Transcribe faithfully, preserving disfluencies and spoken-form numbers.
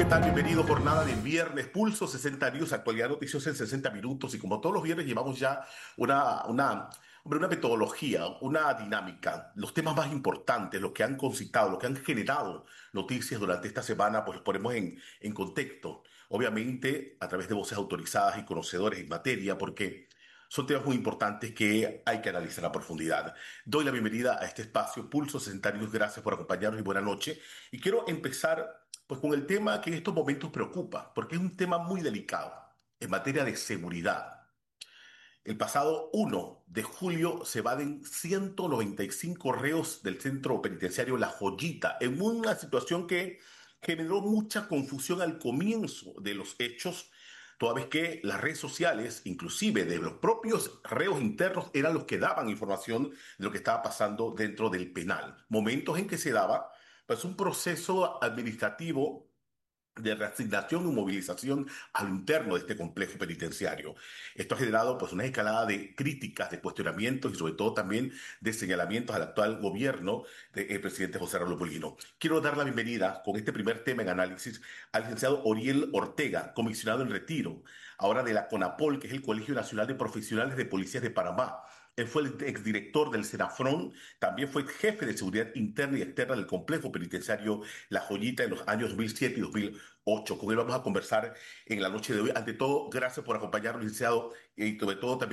¿qué tal? Bienvenido, jornada de viernes, Pulso sesenta News, actualidad noticiosa en sesenta minutos. Y como todos los viernes llevamos ya una, una, hombre, una metodología, una dinámica. Los temas más importantes, los que han concitado, los que han generado noticias durante esta semana, pues los ponemos en, en contexto. Obviamente a través de voces autorizadas y conocedores en materia, porque son temas muy importantes que hay que analizar a profundidad. Doy la bienvenida a este espacio, Pulso sesenta News. Gracias por acompañarnos y buena noche. Y quiero empezar pues con el tema que en estos momentos preocupa, porque es un tema muy delicado en materia de seguridad. El pasado uno de julio se evaden ciento noventa y cinco reos del centro penitenciario La Joyita, en una situación que generó mucha confusión al comienzo de los hechos, toda vez que las redes sociales, inclusive de los propios reos internos, eran los que daban información de lo que estaba pasando dentro del penal. Momentos en que se daba pues un proceso administrativo de reasignación y movilización al interno de este complejo penitenciario. Esto ha generado pues una escalada de críticas, de cuestionamientos y sobre todo también de señalamientos al actual gobierno del presidente José Raúl Mulino. Quiero dar la bienvenida con este primer tema en análisis al licenciado Oriel Ortega, comisionado en retiro, ahora de la CONAPOL, que es el Colegio Nacional de Profesionales de Policías de Panamá. Él fue el exdirector del Senafrón, también fue jefe de seguridad interna y externa del complejo penitenciario La Joyita en los años dos mil siete y dos mil ocho. Con él vamos a conversar en la noche de hoy. Ante todo, gracias por acompañarnos, licenciado, y sobre todo también